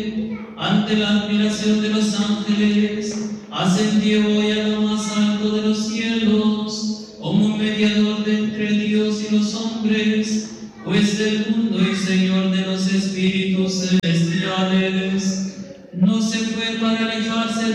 ante la admiración de los ángeles, ascendió hoy a lo más alto de los cielos, como mediador de entre Dios y los hombres, juez del mundo y Señor de los espíritus celestiales. No se fue para alejarse